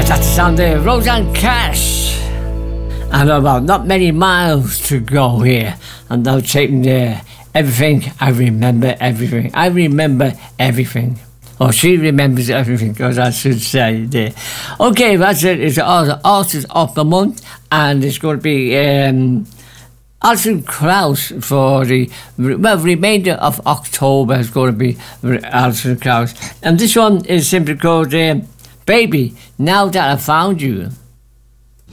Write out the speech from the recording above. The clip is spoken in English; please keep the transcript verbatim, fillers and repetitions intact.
Sunday, Rosanne Cash. And about not many miles to go here. And now taking there. Everything, I remember everything. I remember everything. Or she remembers everything, because I should say there. Okay, that's it. It's all the artist of the month. And it's going to be um, Alison Krauss for the well, remainder of October. Is going to be Alison Krauss. And this one is simply called um, Baby, Now That I Found You.